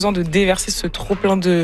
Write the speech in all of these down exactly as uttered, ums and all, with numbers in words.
besoin de déverser ce trop plein de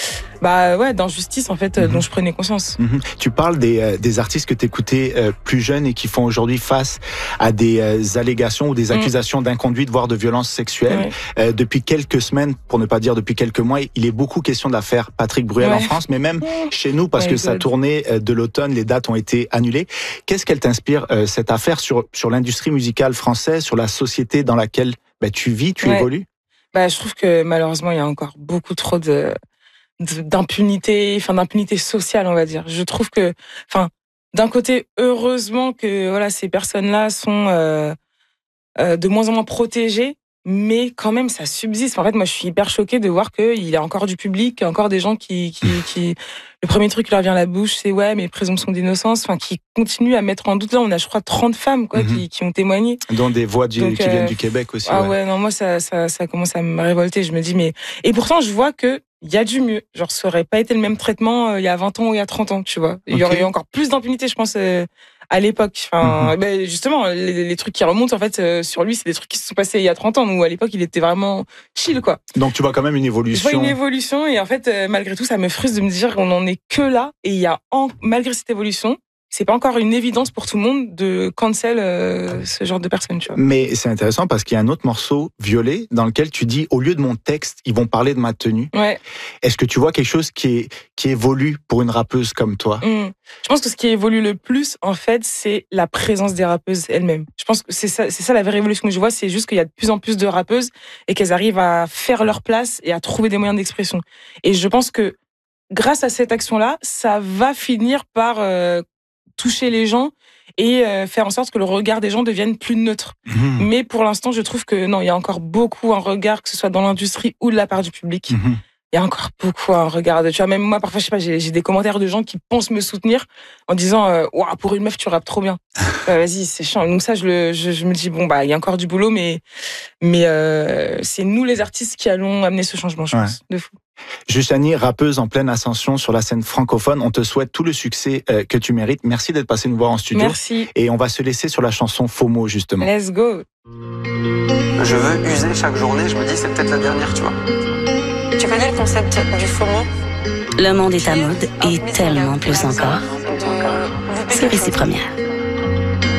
bah ouais d'injustice en fait, mmh. dont je prenais conscience. Mmh. Tu parles des, euh, des artistes que tu écoutais euh, plus jeunes et qui font aujourd'hui face à des euh, allégations ou des accusations mmh. d'inconduite, voire de violence sexuelle. Ouais. Euh, depuis quelques semaines, pour ne pas dire depuis quelques mois, il est beaucoup question de l'affaire Patrick Bruel ouais. en France, mais même mmh. chez nous, parce ouais, que sa tournée de l'automne, les dates ont été annulées. Qu'est-ce qu'elle t'inspire, euh, cette affaire, sur, sur l'industrie musicale française, sur la société dans laquelle bah, tu vis, tu ouais. évolues? Bah, je trouve que malheureusement, il y a encore beaucoup trop de, de d'impunité, enfin d'impunité sociale, on va dire. Je trouve que, enfin, d'un côté, heureusement que voilà, ces personnes-là sont euh, euh, de moins en moins protégées, mais quand même, ça subsiste. En fait, moi, je suis hyper choquée de voir qu'il y a encore du public, encore des gens qui, qui, qui... Le premier truc qui leur vient à la bouche, c'est ouais, mais présomption d'innocence, enfin, qui continuent à mettre en doute. Là, on a, je crois, trente femmes, quoi, mm-hmm. qui, qui ont témoigné. Dont des voix du, Donc, qui euh... viennent du Québec aussi. Ah ouais, ouais non, moi, ça, ça, ça commence à me révolter. Je me dis, mais. Et pourtant, je vois que il y a du mieux. Genre, ça aurait pas été le même traitement euh, il y a vingt ans ou il y a trente ans, tu vois. Il okay. y aurait eu encore plus d'impunité, je pense, euh, à l'époque. Enfin, mm-hmm. ben, justement, les, les trucs qui remontent, en fait, euh, sur lui, c'est des trucs qui se sont passés il y a trente ans, où à l'époque, il était vraiment chill, quoi. Donc, tu vois quand même une évolution. Je vois une évolution, et en fait, euh, malgré tout, ça me frustre de me dire qu'on en est que là, et il y a, en, malgré cette évolution, c'est pas encore une évidence pour tout le monde de cancel euh, ce genre de personnes, tu vois. Mais c'est intéressant parce qu'il y a un autre morceau, Violet, dans lequel tu dis, au lieu de mon texte, ils vont parler de ma tenue. Ouais. Est-ce que tu vois quelque chose qui, est, qui évolue pour une rappeuse comme toi? mmh. Je pense que ce qui évolue le plus, en fait, c'est la présence des rappeuses elles-mêmes. Je pense que c'est ça, c'est ça la vraie évolution que je vois, c'est juste qu'il y a de plus en plus de rappeuses et qu'elles arrivent à faire leur place et à trouver des moyens d'expression. Et je pense que grâce à cette action-là, ça va finir par euh, toucher les gens et euh, faire en sorte que le regard des gens devienne plus neutre. Mmh. Mais pour l'instant, je trouve que non, il y a encore beaucoup un regard, que ce soit dans l'industrie ou de la part du public. Mmh. Il y a encore beaucoup un regard. Tu vois, même moi, parfois, je sais pas, j'ai, j'ai des commentaires de gens qui pensent me soutenir en disant euh, « Waouh, pour une meuf, tu rappes trop bien. » euh, Vas-y, c'est chiant. Donc ça, je, le, je, je me dis, bon, bah, il y a encore du boulot, mais, mais euh, c'est nous, les artistes, qui allons amener ce changement, je ouais. pense, de fou. Justanie, rappeuse en pleine ascension sur la scène francophone, on te souhaite tout le succès euh, que tu mérites. Merci d'être passé nous voir en studio. Merci. Et on va se laisser sur la chanson FOMO, justement. Let's go. Je veux user chaque journée, je me dis c'est peut-être la dernière, tu vois. Tu connais le concept du FOMO? Le monde est à mode et tellement plus encore. Sur Ici Première.